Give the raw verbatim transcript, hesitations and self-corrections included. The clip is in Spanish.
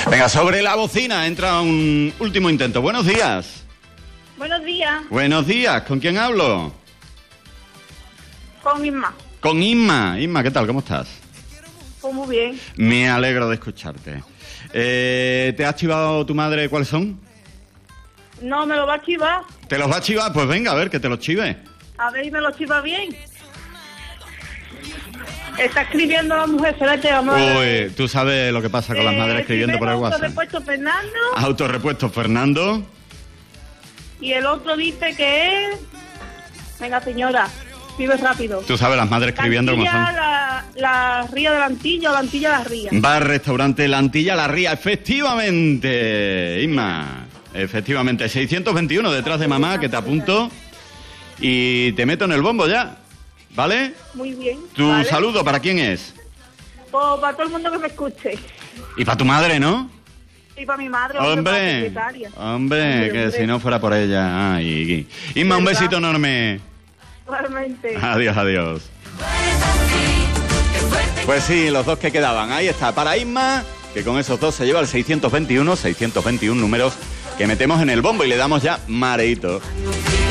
Venga, sobre la bocina entra un último intento. Buenos días. Buenos días. Buenos días. ¿Con quién hablo? Con Isma. Con Isma. Isma, ¿qué tal? ¿Cómo estás? Pues muy bien. Me alegro de escucharte. Eh, ¿Te ha chivado tu madre cuáles son? No, me lo va a chivar. ¿Te los va a chivar? Pues venga, a ver, que te los chive. A ver, y me lo chiva bien. Está escribiendo la mujer, espérate, vamos a ver. Uy, tú sabes lo que pasa con las madres escribiendo por el WhatsApp. Autorrepuesto Fernando. Autorrepuesto Fernando. Y el otro dice que es... Venga, señora, escribe rápido. Tú sabes las madres escribiendo como son. La, la Ría de la Antilla o la Antilla de la Ría. Bar, restaurante, La Antilla, La Ría. Efectivamente, Isma. Efectivamente, seiscientos veintiuno detrás de mamá, que te apunto. Y te meto en el bombo ya. ¿Vale? Muy bien. ¿Tu ¿vale? saludo para quién es? Pues para todo el mundo que me escuche. Y para tu madre, ¿no? Y para mi madre, Hombre, para la secretaria. hombre, Hombre, que hombre. si no fuera por ella. Ay, Isma, un ¿Verdad? besito enorme. Realmente. Adiós, adiós. Pues sí, los dos que quedaban. Ahí está, para Isma, que con esos dos se lleva el seiscientos veintiuno, seiscientos veintiuno números que metemos en el bombo y le damos ya mareíto.